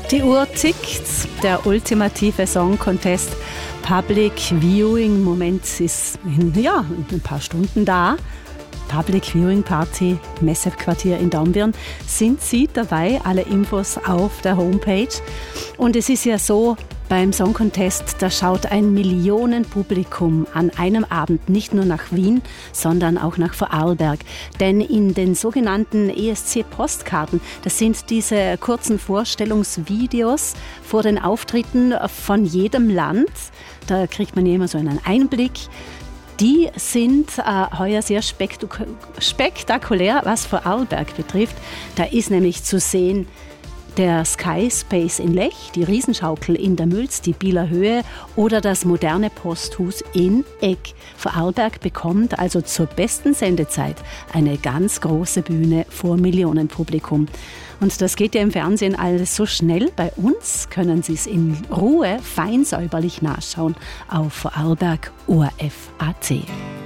Die Uhr tickt, der ultimative Song Contest Public Viewing Moment ist in ein paar Stunden da. Public Viewing Party, Messequartier in Dornbirn. Sind Sie dabei? Alle Infos auf der Homepage. Und es ist ja so, beim Song Contest, da schaut ein Millionenpublikum an einem Abend nicht nur nach Wien, sondern auch nach Vorarlberg. Denn in den sogenannten ESC-Postkarten, das sind diese kurzen Vorstellungsvideos vor den Auftritten von jedem Land. Da kriegt man ja immer so einen Einblick. Die sind heuer sehr spektakulär, was Vorarlberg betrifft. Da ist nämlich zu sehen der Sky Space in Lech, die Riesenschaukel in der Mülz, die Bieler Höhe oder das moderne Posthus in Egg. Vorarlberg bekommt also zur besten Sendezeit eine ganz große Bühne vor Millionenpublikum. Und das geht ja im Fernsehen alles so schnell. Bei uns können Sie es in Ruhe fein säuberlich nachschauen auf Vorarlberg ORF.at.